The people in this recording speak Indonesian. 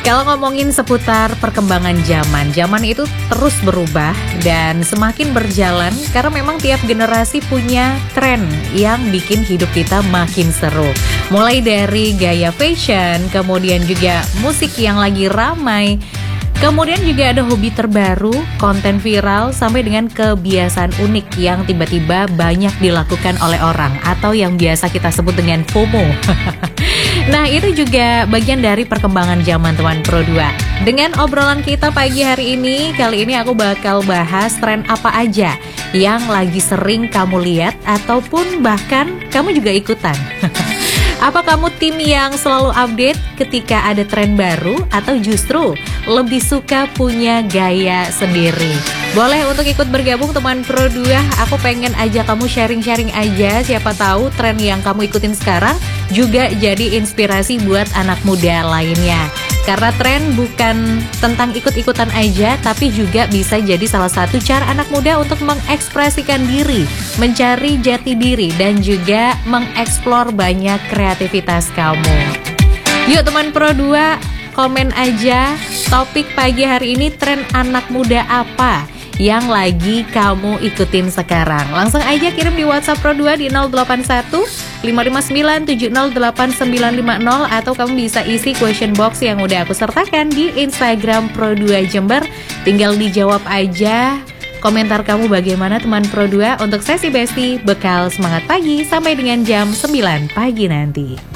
Kalau ngomongin seputar perkembangan zaman itu terus berubah dan semakin berjalan karena memang tiap generasi punya tren yang bikin hidup kita makin seru. Mulai dari gaya fashion, kemudian juga musik yang lagi ramai, kemudian juga ada hobi terbaru, konten viral, sampai dengan kebiasaan unik yang tiba-tiba banyak dilakukan oleh orang atau yang biasa kita sebut dengan FOMO. Nah, itu juga bagian dari perkembangan zaman teman Pro 2. Dengan obrolan kita pagi hari ini, kali ini aku bakal bahas tren apa aja yang lagi sering kamu lihat ataupun bahkan kamu juga ikutan. Apa kamu tim yang selalu update ketika ada tren baru atau justru lebih suka punya gaya sendiri? Boleh untuk ikut bergabung teman Pro 2, aku pengen aja kamu sharing-sharing aja, siapa tahu tren yang kamu ikutin sekarang juga jadi inspirasi buat anak muda lainnya. Karena tren bukan tentang ikut-ikutan aja, tapi juga bisa jadi salah satu cara anak muda untuk mengekspresikan diri, mencari jati diri, dan juga mengeksplor banyak kreativitas kamu. Yuk teman Pro 2, komen aja topik pagi hari ini, tren anak muda apa yang lagi kamu ikutin sekarang. Langsung aja kirim di WhatsApp Pro 2 di 081 559 708 950, atau kamu bisa isi question box yang udah aku sertakan di Instagram Pro 2 Jember. Tinggal dijawab aja komentar kamu bagaimana teman Pro 2 untuk sesi Besti Bekal Semangat Pagi sampai dengan jam 9 pagi nanti.